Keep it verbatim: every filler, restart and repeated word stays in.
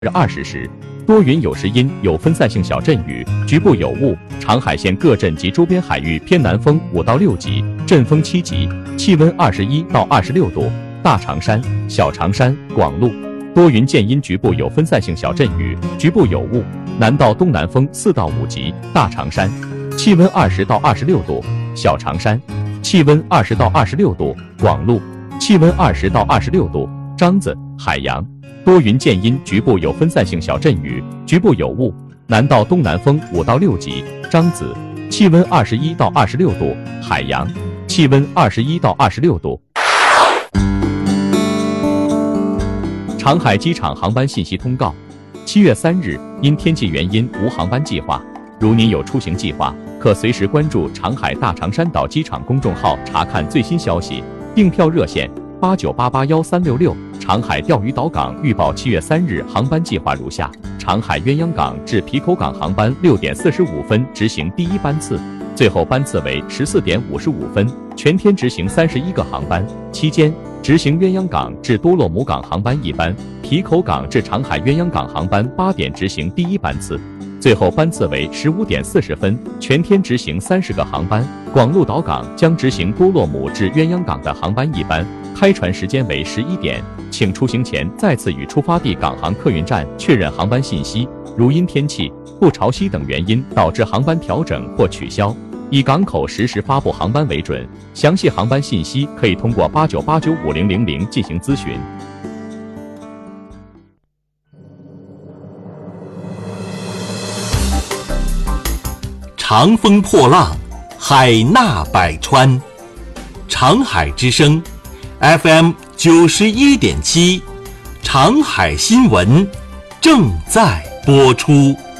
二十时，多云有时阴，有分散性小阵雨，局部有雾。长海县各镇及周边海域偏南风五到六级，阵风七级，气温二十一到二十六度。大长山、小长山、广路多云见阴，局部有分散性小阵雨，局部有雾。南到东南风四到五级。大长山气温二十到二十六度，小长山气温二十到二十六度，广路气温二十到二十六度。獐子、海洋多云见阴，局部有分散性小阵雨，局部有雾。南到东南风五到六级。獐子气温二十一到二十六度，海洋气温二十一到二十六度。长海机场航班信息通告：七月三日，因天气原因无航班计划。如您有出行计划，可随时关注长海大长山岛机场公众号查看最新消息。订票热线：八九八八幺三六六。长海钓鱼岛港预报七月三日航班计划如下：长海鸳鸯港至皮口港航班六点四十五分执行第一班次，最后班次为十四点五十五分，全天执行三十一个航班。期间执行鸳鸯港至多洛姆港航班一班，皮口港至长海鸳鸯港航班八点执行第一班次，最后班次为十五点四十分，全天执行三十个航班。广鹿岛港将执行多洛姆至鸳鸯港的航班一班，开船时间为十一点。请出行前再次与出发地港航客运站确认航班信息，如因天气、不潮汐等原因导致航班调整或取消，以港口实时发布航班为准。详细航班信息可以通过八九八九五零零零进行咨询。 长风破浪，海纳百川。长海之声 F M 九十一点七，长海新闻正在播出。